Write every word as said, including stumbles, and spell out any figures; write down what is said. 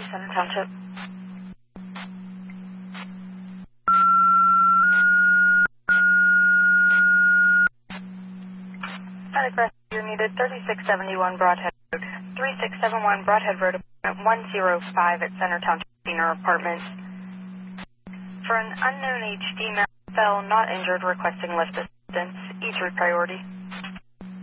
Center Township. Medic rescue needed thirty-six seventy-one Broadhead Road. thirty-six seventy-one Broadhead Road, apartment one oh five at Center Township Senior Apartments. For an unknown H D, male fell, not injured, requesting lift assistance. E three priority.